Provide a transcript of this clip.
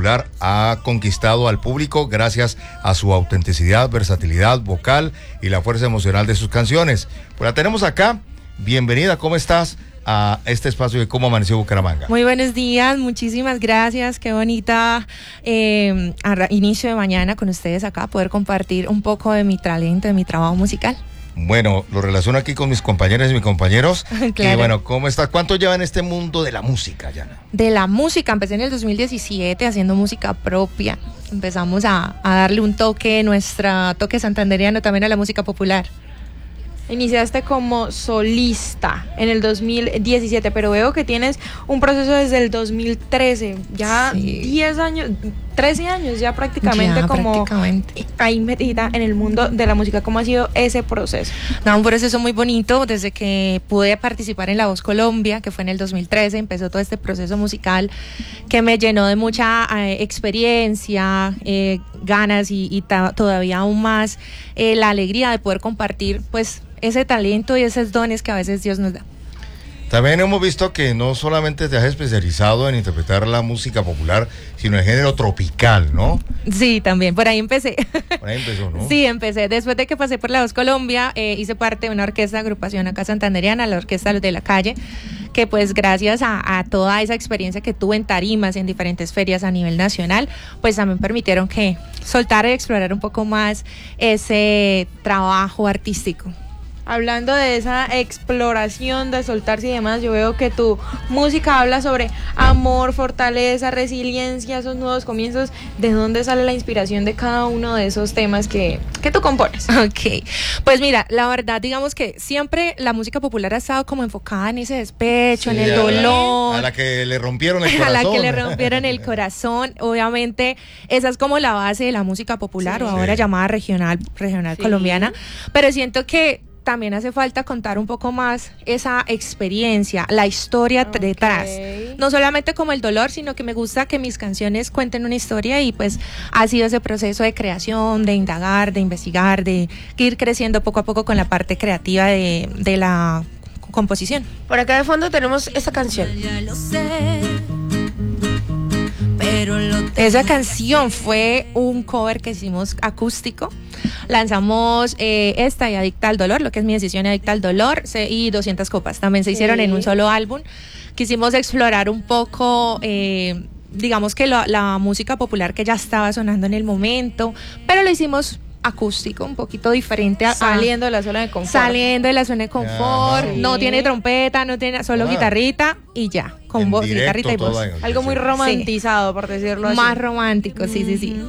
popular ha conquistado al público gracias a su autenticidad, versatilidad vocal y la fuerza emocional de sus canciones. Pues la tenemos acá. Bienvenida, ¿cómo estás a este espacio de Cómo Amaneció Bucaramanga? Muy buenos días, muchísimas gracias, qué bonita inicio de mañana con ustedes acá, poder compartir un poco de mi talento, de mi trabajo musical. Bueno, lo relaciono aquí con mis compañeras y mis compañeros. Claro. Y bueno, ¿cómo está? ¿Cuánto lleva en este mundo de la música, Yana? De la música, empecé en el 2017 haciendo música propia. Empezamos a darle un toque, nuestro toque santandereano también a la música popular. Iniciaste como solista en el 2017, pero veo que tienes un proceso desde el 2013, ya sí. 10 años, 13 años ya prácticamente ahí metida en el mundo de la música. ¿Cómo ha sido ese proceso? No, un proceso muy bonito, desde que pude participar en La Voz Colombia, que fue en el 2013, empezó todo este proceso musical que me llenó de mucha experiencia, ganas y todavía aún más la alegría de poder compartir pues ese talento y esos dones que a veces Dios nos da. También hemos visto que no solamente te has especializado en interpretar la música popular, sino el género tropical, ¿no? Sí, también, por ahí empecé. Por ahí empezó, ¿no? Sí, empecé. Después de que pasé por La Voz Colombia, hice parte de una orquesta de agrupación acá santandereana, la Orquesta Los de la Calle, que pues gracias a toda esa experiencia que tuve en tarimas, en diferentes ferias a nivel nacional, pues también permitieron que soltar y explorar un poco más ese trabajo artístico. Hablando de esa exploración, de soltarse y demás, yo veo que tu música habla sobre amor, fortaleza, resiliencia, esos nuevos comienzos. ¿De dónde sale la inspiración de cada uno de esos temas que tú compones? Ok, pues mira, la verdad, digamos que siempre la música popular ha estado como enfocada en ese despecho, sí, en el dolor. A la que le rompieron el corazón. A la que le rompieron el corazón. Obviamente, esa es como la base de la música popular, sí, o ahora llamada regional sí, colombiana. Pero siento que también hace falta contar un poco más esa experiencia, la historia detrás. No solamente como el dolor, sino que me gusta que mis canciones cuenten una historia y pues ha sido ese proceso de creación, de indagar, de investigar, de ir creciendo poco a poco con la parte creativa de la composición. Por acá de fondo tenemos esta canción. Ya lo sé. Esa canción fue un cover que hicimos acústico. Lanzamos esta y Adicta al Dolor, lo que es Mi Decisión y Adicta al Dolor, y 200 copas. También se hicieron en un solo álbum. Quisimos explorar un poco, digamos que la música popular que ya estaba sonando en el momento, pero lo hicimos acústico, un poquito diferente saliendo de la zona de confort. Saliendo de la zona de confort, sí. No tiene trompeta, no tiene solo guitarrita y ya, con voz, guitarrita y voz. Algo muy romantizado, sí, por decirlo así. Más romántico, sí.